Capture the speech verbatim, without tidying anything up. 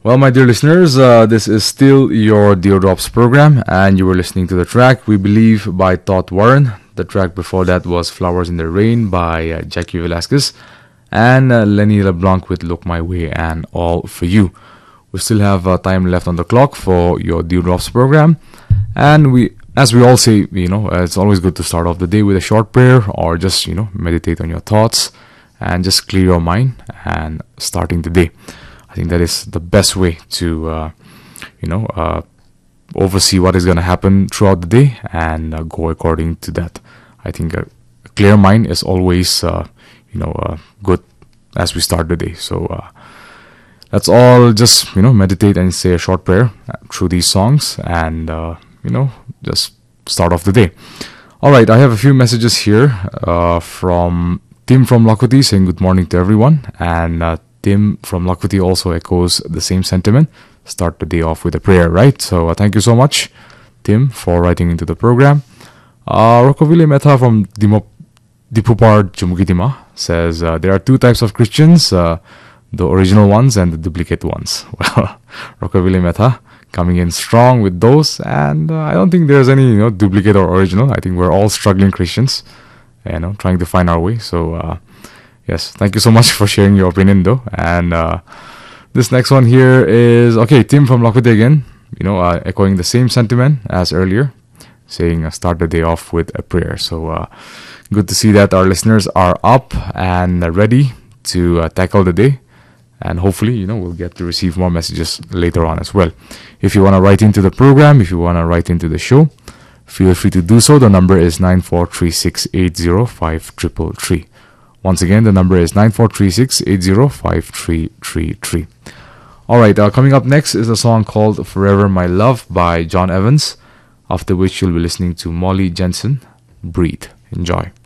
Well, my dear listeners, uh, this is still your Deodrops program, and you were listening to the track We Believe by Todd Warren. The track before that was Flowers in the Rain by uh, Jackie Velasquez, and uh, Lenny LeBlanc with Look My Way and All For You. We still have uh, time left on the clock for your Deodrops program, and we, as we all say, you know, uh, it's always good to start off the day with a short prayer, or just, you know, meditate on your thoughts and just clear your mind and starting the day. I think that is the best way to, uh, you know, uh, oversee what is going to happen throughout the day and uh, go according to that. I think a clear mind is always, uh, you know, uh, good as we start the day. So uh, let's all just, you know, meditate and say a short prayer through these songs and, uh, you know, just start off the day. All right, I have a few messages here uh, from Tim from Lakuti saying good morning to everyone, and uh, Tim from Lakuti also echoes the same sentiment. Start the day off with a prayer, right? So uh, thank you so much, Tim, for writing into the program. Uh, Rockoville Mehta from Dimo- Dipupar Jumukitima says uh, there are two types of Christians, uh, the original ones and the duplicate ones. Well, Rockoville Mehta coming in strong with those, and uh, I don't think there's any, you know, duplicate or original. I think we're all struggling Christians, you know, trying to find our way. So uh, yes, thank you so much for sharing your opinion though. And uh, this next one here is, okay, Tim from Lakuti again, you know, uh, echoing the same sentiment as earlier, saying uh, start the day off with a prayer. So uh, good to see that our listeners are up and uh, ready to uh, tackle the day. And hopefully, you know, we'll get to receive more messages later on as well. If you want to write into the program, if you want to write into the show, feel free to do so. The number is nine four three six eight zero five three three three. Once again, the number is nine four three six eight zero five three three three. All right, uh, coming up next is a song called Forever My Love by John Evans, after which you'll be listening to Molly Jensen, Breathe. Enjoy.